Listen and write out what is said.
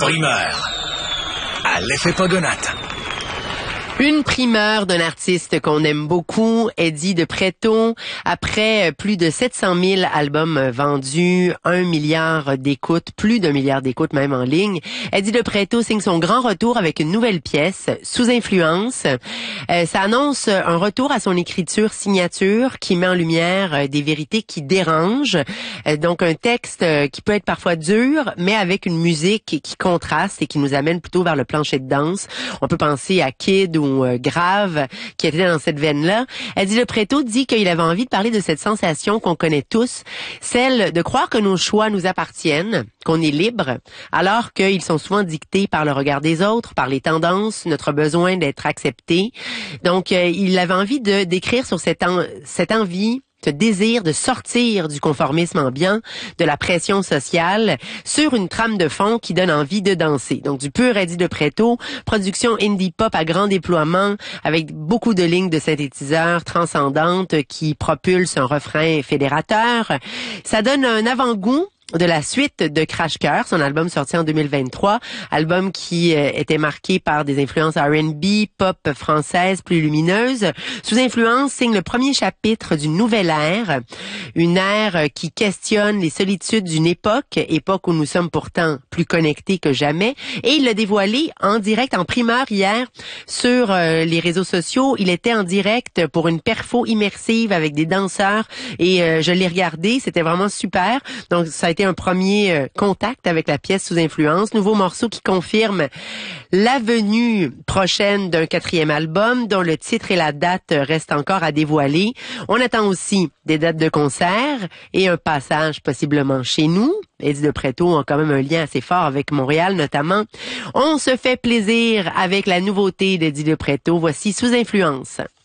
primeur à l'effet Pogonate. Une primeur d'un artiste qu'on aime beaucoup, Eddie de Pretto. Après plus de 700 000 albums vendus, 1 milliard d'écoutes, plus d'1 milliard d'écoutes même en ligne, Eddie de Pretto signe son grand retour avec une nouvelle pièce, Sous influence. Ça annonce un retour à son écriture signature qui met en lumière des vérités qui dérangent. Donc un texte qui peut être parfois dur, mais avec une musique qui contraste et qui nous amène plutôt vers le plancher de danse. On peut penser à Kid ou Grave, qui était dans cette veine-là. Eddie de Pretto dit qu'il avait envie de parler de cette sensation qu'on connaît tous, celle de croire que nos choix nous appartiennent, qu'on est libre, alors qu'ils sont souvent dictés par le regard des autres, par les tendances, notre besoin d'être accepté. Donc, il avait envie de d'écrire sur cette envie, ce désir de sortir du conformisme ambiant, de la pression sociale, sur une trame de fond qui donne envie de danser. Donc du pur Eddie de Pretto, production indie pop à grand déploiement, avec beaucoup de lignes de synthétiseurs transcendantes qui propulsent un refrain fédérateur. Ça donne un avant-goût de la suite de Crash Cœur, son album sorti en 2023, album qui était marqué par des influences R&B, pop française plus lumineuse. Sous influence signe le premier chapitre d'une nouvelle ère, une ère qui questionne les solitudes d'une époque où nous sommes pourtant plus connectés que jamais, et il l'a dévoilé en direct, en primeur hier sur les réseaux sociaux. Il était en direct pour une perfo immersive avec des danseurs et je l'ai regardé, c'était vraiment super. Donc ça a été un premier contact avec la pièce Sous influence. Nouveau morceau qui confirme la venue prochaine d'un 4e album dont le titre et la date restent encore à dévoiler. On attend aussi des dates de concert et un passage possiblement chez nous. Eddie de Pretto a quand même un lien assez fort avec Montréal notamment. On se fait plaisir avec la nouveauté d'Eddie de Pretto. Voici Sous influence.